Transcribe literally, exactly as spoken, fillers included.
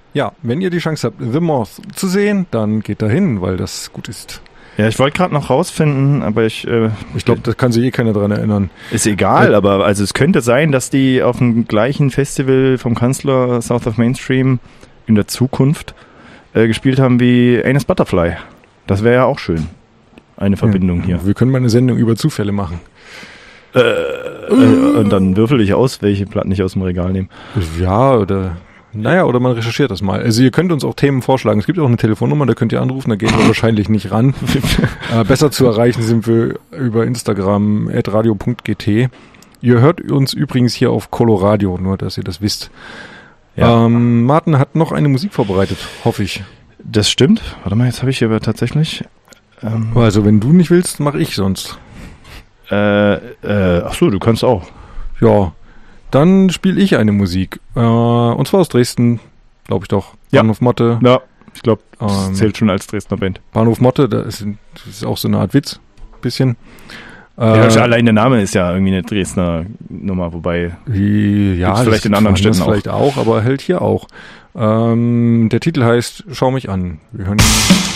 Ja, wenn ihr die Chance habt, The Moth zu sehen, dann geht da hin, weil das gut ist. Ja, ich wollte gerade noch rausfinden, aber ich... Äh, ich glaube, da kann sich eh keiner dran erinnern. Ist egal, ja. aber also es könnte sein, dass die auf dem gleichen Festival vom Kanzler South of Mainstream in der Zukunft äh, gespielt haben wie Anus Butterfly. Das wäre ja auch schön. Eine Verbindung ja, hier. Wir können mal eine Sendung über Zufälle machen. Äh, äh, und dann würfel ich aus, welche Platten ich aus dem Regal nehme. Ja, oder... Naja, oder man recherchiert das mal. Also ihr könnt uns auch Themen vorschlagen. Es gibt auch eine Telefonnummer, da könnt ihr anrufen, da gehen wir wahrscheinlich nicht ran. äh, besser zu erreichen sind wir über Instagram at radio punkt g t. Ihr hört uns übrigens hier auf Coloradio, nur dass ihr das wisst. Ja. Ähm, Martin hat noch eine Musik vorbereitet, hoffe ich. Das stimmt. Warte mal, jetzt habe ich aber tatsächlich... Ähm, also wenn du nicht willst, mache ich sonst. Äh, äh, ach so, du kannst auch. Ja. Dann spiele ich eine Musik. Äh, und zwar aus Dresden, glaube ich doch. Ja. Bahnhof Motte. Ja, ich glaube, das ähm, zählt schon als Dresdner Band. Bahnhof Motte, da ist, das ist auch so eine Art Witz. Bisschen. Äh, ja, allein der Name ist ja irgendwie eine Dresdner Nummer, wobei. Wie, ja, vielleicht in anderen Städten auch. Vielleicht auch, aber hält hier auch. Ähm, der Titel heißt Schau mich an. Wir hören